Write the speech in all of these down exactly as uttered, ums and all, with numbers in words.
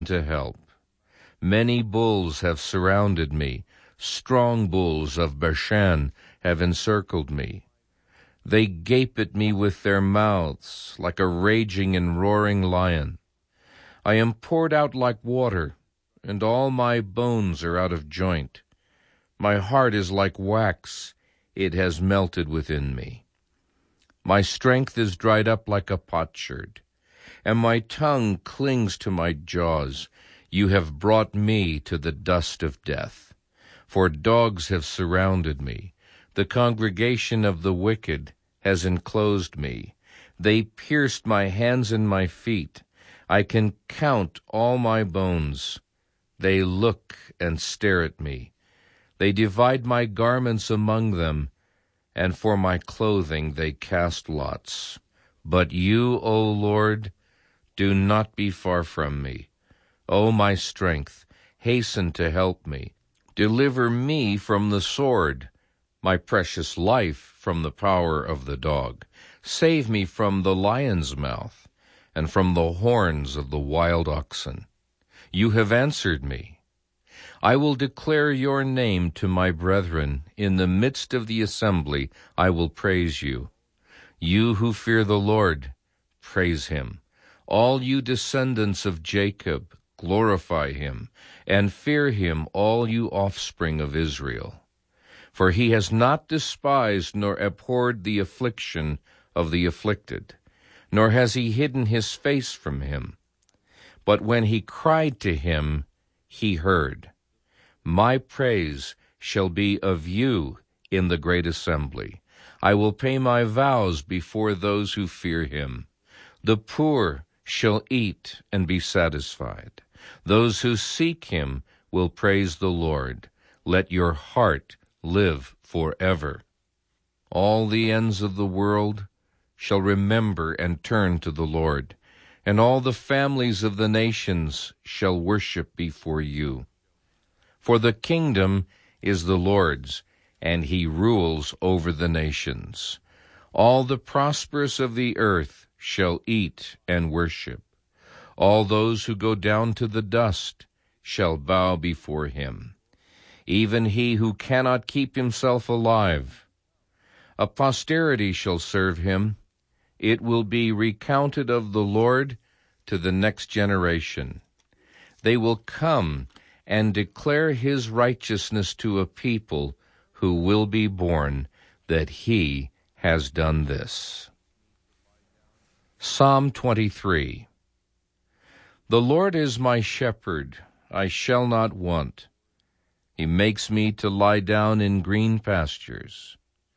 to help. Many bulls have surrounded me. Strong bulls of Bashan have encircled me. They gape at me with their mouths like a raging and roaring lion. I am poured out like water, and all my bones are out of joint. My heart is like wax, it has melted within me. My strength is dried up like a potsherd, and my tongue clings to my jaws. You have brought me to the dust of death, for dogs have surrounded me. The congregation of the wicked has enclosed me. They pierced my hands and my feet. I can count all my bones. They look and stare at me. They divide my garments among them, and for my clothing they cast lots. But you, O Lord, do not be far from me. O my strength, hasten to help me. Deliver me from the sword, my precious life from the power of the dog. Save me from the lion's mouth, and from the horns of the wild oxen. You have answered me. I will declare your name to my brethren. In the midst of the assembly I will praise you. You who fear the Lord, praise him. All you descendants of Jacob, glorify him, and fear him, all you offspring of Israel. For he has not despised nor abhorred the affliction of the afflicted, nor has he hidden his face from him. But when he cried to him, he heard. My praise shall be of you in the great assembly. I will pay my vows before those who fear him. The poor shall eat and be satisfied. Those who seek him will praise the Lord. Let your heart live forever. All the ends of the world shall remember and turn to the Lord, and all the families of the nations shall worship before you. For the kingdom is the Lord's, and he rules over the nations. All the prosperous of the earth shall eat and worship. All those who go down to the dust shall bow before him, even he who cannot keep himself alive. A posterity shall serve him. It will be recounted of the Lord to the next generation. They will come and declare his righteousness to a people who will be born, that he has done this. Psalm twenty-three. The Lord is my shepherd, I shall not want. He makes me to lie down in green pastures.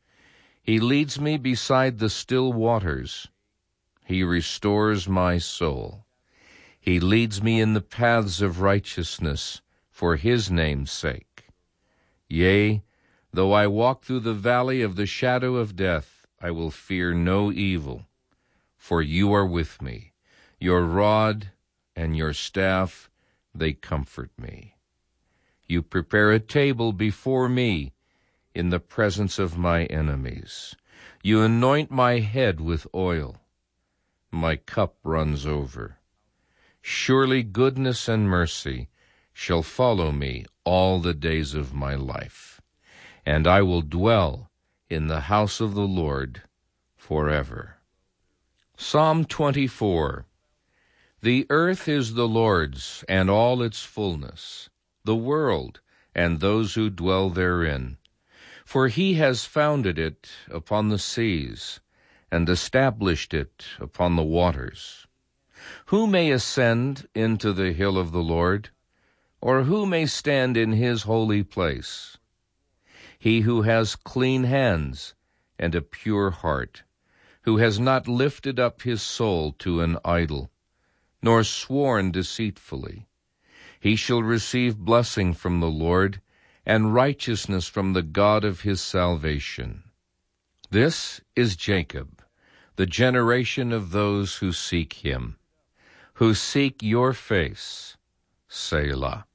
He leads me beside the still waters. He restores my soul. He leads me in the paths of righteousness for his name's sake. Yea, though I walk through the valley of the shadow of death, I will fear no evil, for you are with me. Your rod and your staff, they comfort me. You prepare a table before me in the presence of my enemies. You anoint my head with oil. My cup runs over. Surely goodness and mercy shall follow me all the days of my life, and I will dwell in the house of the Lord forever. Psalm twenty-four. The earth is the Lord's, and all its fullness, the world, and those who dwell therein. For he has founded it upon the seas, and established it upon the waters. Who may ascend into the hill of the Lord, or who may stand in his holy place? He who has clean hands and a pure heart, who has not lifted up his soul to an idol, nor sworn deceitfully. He shall receive blessing from the Lord, and righteousness from the God of his salvation. This is Jacob, the generation of those who seek him, who seek your face, Selah.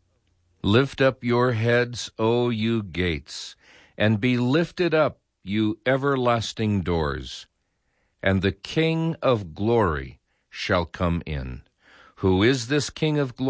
Lift up your heads, O you gates, and be lifted up, you everlasting doors, and the King of glory shall come in. Who is this King of glory?